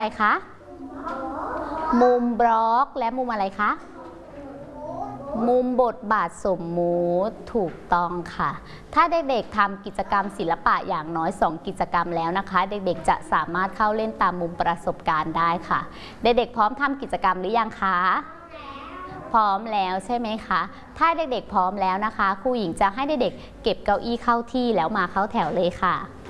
อะไรคะมุมบล็อกและมุมอะไรคะมุมบทบาทสมมุติถูกต้องค่ะถ้าเด็กๆทำกิจกรรมศิลปะอย่างน้อย2กิจกรรมแล้วนะคะเด็กๆจะสามารถเข้าเล่นตามมุมประสบการณ์ได้ค่ะเด็กๆพร้อมทำกิจกรรมหรือยังคะพร้อมแล้วใช่ไหมคะถ้าเด็กๆพร้อมแล้วนะคะครูหญิงจะให้เด็กๆเก็บเก้าอี้เข้าที่แล้วมาเข้าแถวเลยค่ะ